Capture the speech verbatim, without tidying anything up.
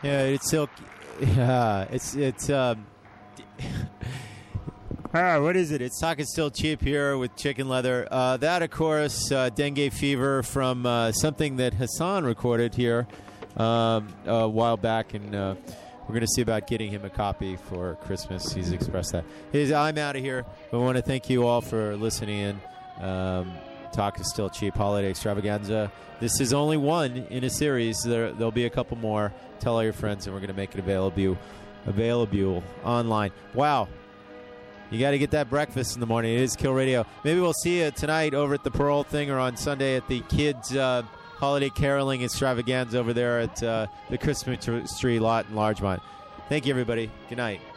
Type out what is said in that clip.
Yeah, it's still. Yeah, it's it's. Um, ah, what is it? It's talking still cheap here with chicken leather. Uh, that, of course, uh, dengue fever from uh, something that Hassan recorded here um, a while back, and uh, we're going to see about getting him a copy for Christmas. He's expressed that. He's, I'm out of here. I want to thank you all for listening in. Um, Talk is Still Cheap Holiday Extravaganza. This is only one in a series. There, there'll be a couple more. Tell all your friends, and we're going to make it available, available online. Wow. You got to get that breakfast in the morning. It is Kill Radio. Maybe we'll see you tonight over at the Parole thing or on Sunday at the kids' uh, holiday caroling extravaganza over there at uh, the Christmas tree lot in Larchmont. Thank you, everybody. Good night.